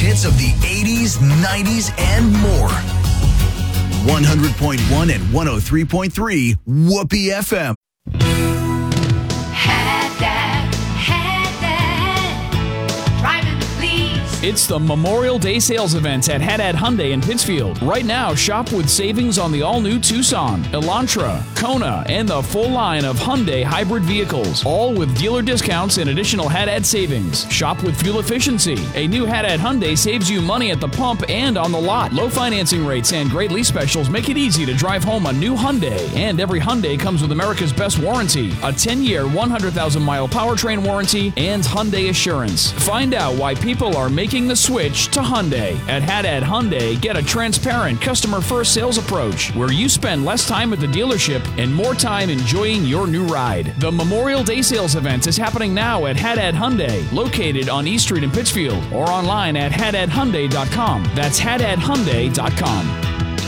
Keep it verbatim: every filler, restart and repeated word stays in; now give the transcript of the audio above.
hits of the eighties, nineties, and more. one hundred point one and one oh three point three Whoopee F M. Had that, had that, driving the fleas. It's the Memorial Day sales event at Haddad Hyundai in Pittsfield. Right now, shop with savings on the all-new Tucson, Elantra, Kona, and the full line of Hyundai hybrid vehicles, all with dealer discounts and additional Haddad savings. Shop with fuel efficiency. A new Haddad Hyundai saves you money at the pump and on the lot. Low financing rates and great lease specials make it easy to drive home a new Hyundai. And every Hyundai comes with America's best warranty, a ten-year, one hundred thousand mile powertrain warranty, and Hyundai Assurance. Find out why people are making the switch to Hyundai. At Haddad Hyundai, get a transparent, customer-first sales approach where you spend less time at the dealership and more time enjoying your new ride. The Memorial Day sales event is happening now at Haddad Hyundai, located on East Street in Pittsfield, or online at haddad hyundai dot com. That's haddad hyundai dot com.